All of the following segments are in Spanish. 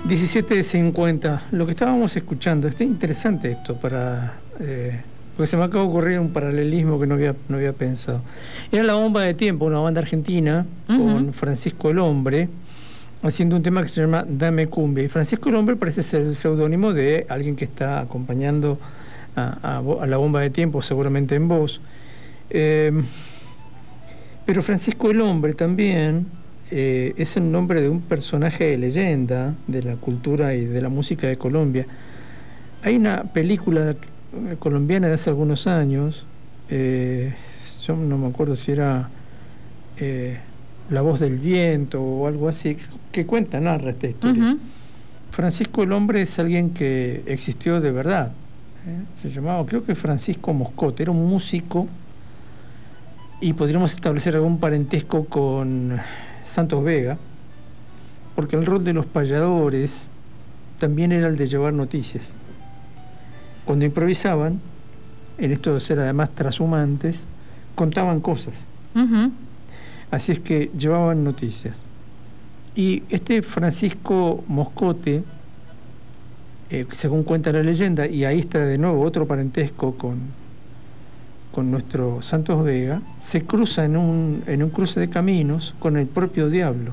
17:50. Lo que estábamos escuchando, está interesante esto porque se me acaba de ocurrir un paralelismo que no había pensado. Era La Bomba de Tiempo, una banda argentina, con Francisco el Hombre, haciendo un tema que se llama Dame Cumbia. Y Francisco el Hombre parece ser el seudónimo de alguien que está acompañando a La Bomba de Tiempo, seguramente en voz. Pero Francisco el Hombre también es el nombre de un personaje de leyenda de la cultura y de la música de Colombia. Hay una película colombiana de hace algunos años, yo no me acuerdo si era La Voz del Viento o algo así, que narra esta historia. Francisco el Hombre es alguien que existió de verdad. Se llamaba, creo que Francisco Moscote, era un músico, y podríamos establecer algún parentesco con Santos Vega, porque el rol de los payadores también era el de llevar noticias. Cuando improvisaban, en esto de ser además trashumantes, contaban cosas. Así es que llevaban noticias. Y este Francisco Moscote, según cuenta la leyenda, y ahí está de nuevo otro parentesco con nuestro Santos Vega, se cruza en un cruce de caminos con el propio diablo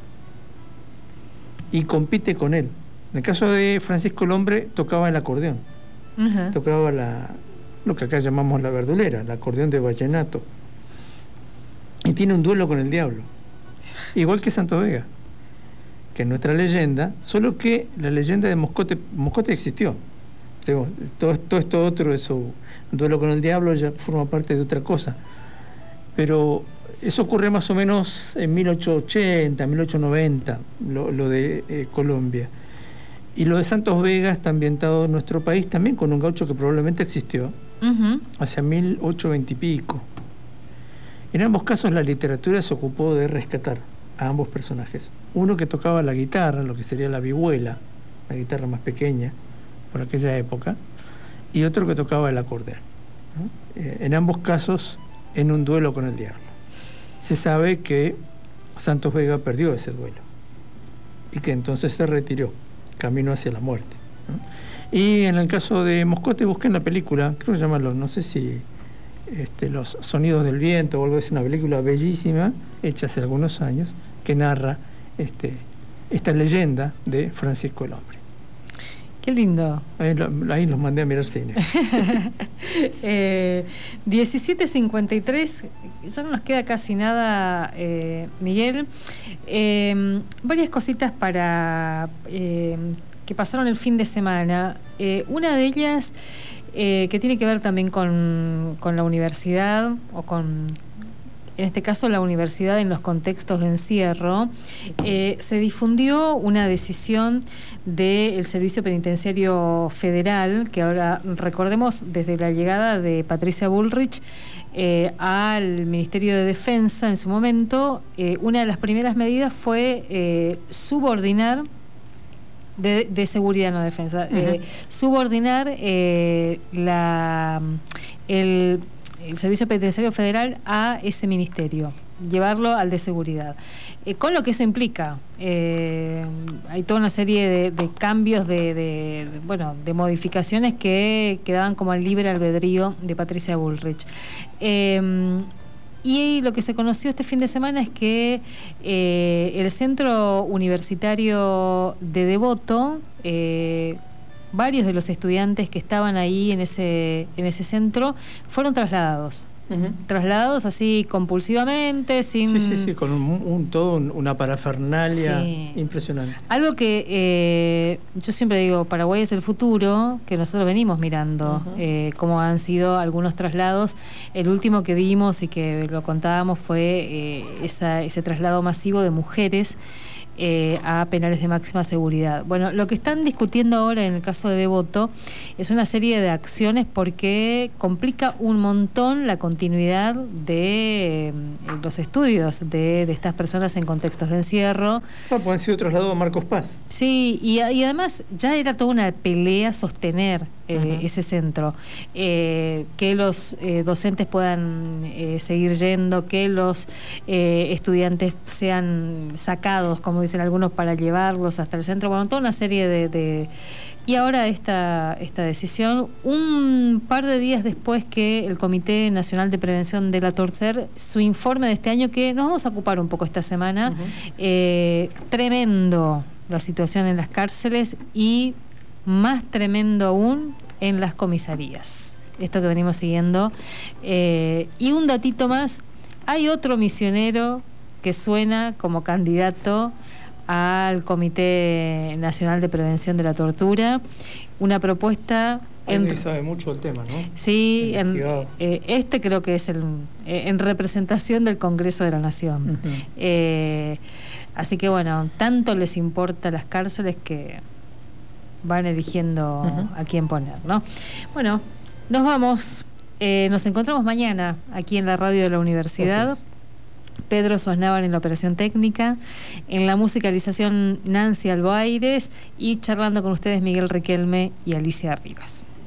y compite con él. En el caso de Francisco el Hombre, tocaba el acordeón, tocaba lo que acá llamamos la verdulera, el acordeón de vallenato, y tiene un duelo con el diablo, igual que Santos Vega, que es nuestra leyenda, solo que la leyenda de Moscote existió. Todo esto otro de su duelo con el diablo ya forma parte de otra cosa, pero eso ocurre más o menos en 1880, 1890, lo de Colombia. Y lo de Santos Vega está ambientado en nuestro país también con un gaucho que probablemente existió hacia 1820 y pico. En ambos casos la literatura se ocupó de rescatar a ambos personajes. Uno que tocaba la guitarra, lo que sería la vihuela, la guitarra más pequeña por aquella época, y otro que tocaba el acordeón, ¿no? En ambos casos en un duelo con el diablo. Se sabe que Santos Vega perdió ese duelo y que entonces se retiró, camino hacia la muerte, ¿no? Y en el caso de Moscote, busqué en la película, creo que llamarlo, no sé si Los Sonidos del Viento o algo así, una película bellísima hecha hace algunos años que narra esta leyenda de Francisco el Hombre. Qué lindo. Ahí los mandé a mirar cine. 17:53, ya no nos queda casi nada, Miguel. Varias cositas que pasaron el fin de semana. Una de ellas que tiene que ver también con la universidad, o en este caso la universidad en los contextos de encierro. Se difundió una decisión del Servicio Penitenciario Federal, que ahora recordemos, desde la llegada de Patricia Bullrich al Ministerio de Defensa en su momento, una de las primeras medidas fue subordinar, de seguridad, no defensa, subordinar el Servicio Penitenciario Federal a ese ministerio, llevarlo al de seguridad, con lo que eso implica. Hay toda una serie de cambios, de modificaciones que quedaban como al libre albedrío de Patricia Bullrich. Y lo que se conoció este fin de semana es que el Centro Universitario de Devoto, varios de los estudiantes que estaban ahí en ese centro fueron trasladados. Trasladados así compulsivamente, sin... Sí, con una parafernalia impresionante. Algo que yo siempre digo, Paraguay es el futuro, que nosotros venimos mirando, cómo han sido algunos traslados. El último que vimos y que lo contábamos fue ese traslado masivo de mujeres a penales de máxima seguridad. Bueno, lo que están discutiendo ahora en el caso de Devoto es una serie de acciones porque complica un montón la continuidad de los estudios de estas personas en contextos de encierro. Pues han sido trasladados a Marcos Paz. Sí, y además ya era toda una pelea sostener ese centro, que los docentes puedan seguir yendo, que los estudiantes sean sacados, como dicen algunos, para llevarlos hasta el centro. Bueno, toda una serie de... Y ahora esta decisión, un par de días después que el Comité Nacional de Prevención de la Torcer, su informe de este año, que nos vamos a ocupar un poco esta semana, tremendo la situación en las cárceles y más tremendo aún en las comisarías. Esto que venimos siguiendo. Y un datito más, hay otro misionero que suena como candidato al Comité Nacional de Prevención de la Tortura, una propuesta... Alguien sabe mucho del tema, ¿no? Sí, este creo que es en representación del Congreso de la Nación. Así que bueno, tanto les importa las cárceles que van eligiendo a quién poner, ¿no? Bueno, nos vamos. Nos encontramos mañana aquí en la radio de la universidad. Gracias. Pedro Sosnávar en la operación técnica, en la musicalización Nancy Alboaires y charlando con ustedes Miguel Riquelme y Alicia Rivas.